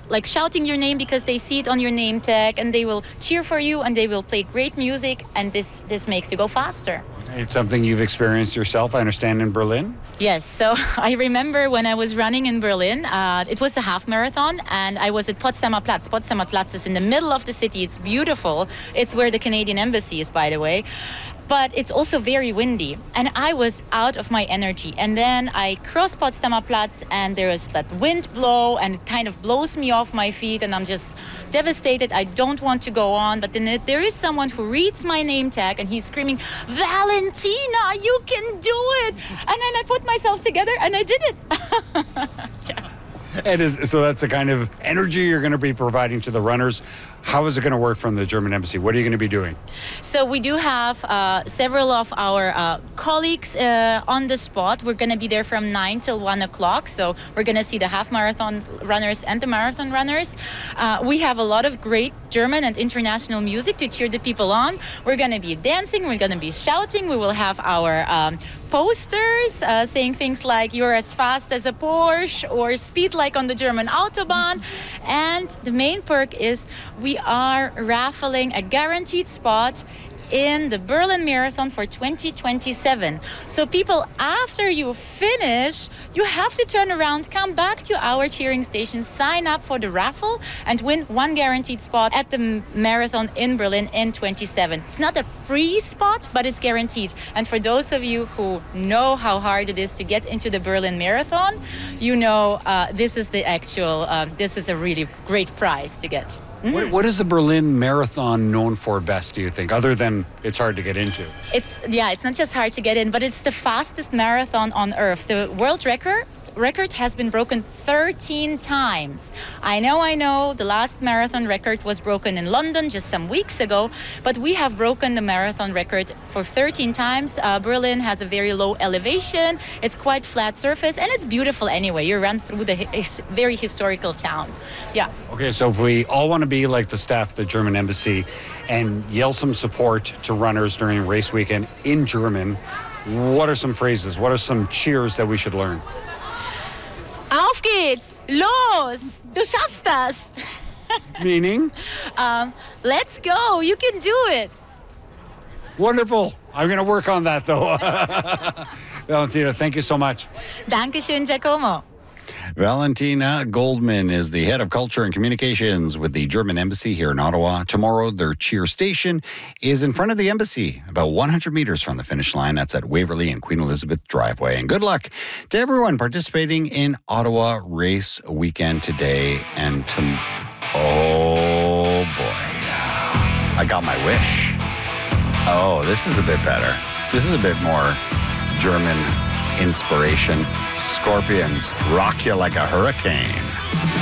like shouting your name because they see it on your name tag, and they will cheer for you, and they will play great music, and this makes you go faster. It's something you've experienced yourself, I understand, in Berlin? Yes, so I remember when I was running in Berlin, it was a half marathon, and I was at Potsdamer Platz. Potsdamer Platz is in the middle of the city. It's beautiful. It's where the Canadian embassy is, by the way. But it's also very windy, and I was out of my energy. And then I crossed Potsdamer Platz, and there is that wind blow, and it kind of blows me off my feet, and I'm just devastated. I don't want to go on. But then there is someone who reads my name tag, and he's screaming, "Valentina, you can do it!" And then I put myself together, and I did it. Yeah. So that's the kind of energy you're going to be providing to the runners. How is it going to work from the German embassy? What are you going to be doing? So we do have several of our colleagues on the spot. We're going to be there from 9 till 1 o'clock. So we're going to see the half marathon runners and the marathon runners. We have a lot of great German and international music to cheer the people on. We're going to be dancing. We're going to be shouting. We will have our posters saying things like "You're as fast as a Porsche" or "Speed like on the German Autobahn." And the main perk is we are raffling a guaranteed spot in the Berlin Marathon for 2027. So people, after you finish, you have to turn around, come back to our cheering station, sign up for the raffle, and win one guaranteed spot at the marathon in Berlin in 27. It's not a free spot, but it's guaranteed. And for those of you who know how hard it is to get into the Berlin Marathon, you know this is the actual, this is a really great prize to get. Mm-hmm. What is the Berlin Marathon known for best, do you think, other than it's hard to get into? It's not just hard to get in, but it's the fastest marathon on earth. The world record has been broken 13 times. I know, the last marathon record was broken in London just some weeks ago, but we have broken the marathon record for 13 times. Berlin has a very low elevation, it's quite flat surface, and it's beautiful anyway. You run through the very historical town. Yeah. Okay, so if we all want to be like the staff at the German embassy and yell some support to runners during race weekend in German, what are some phrases? What are some cheers that we should learn? Auf geht's! Los! Du schaffst das! Meaning? Let's go! You can do it! Wonderful! I'm going to work on that, though. Valentina, thank you so much. Dankeschön, Giacomo. Valentina Goldman is the head of culture and communications with the German embassy here in Ottawa. Tomorrow, their cheer station is in front of the embassy, about 100 meters from the finish line. That's at Waverly and Queen Elizabeth Driveway. And good luck to everyone participating in Ottawa Race Weekend today and tomorrow. Oh, boy. I got my wish. Oh, this is a bit better. This is a bit more German inspiration. Scorpions rock you like a hurricane.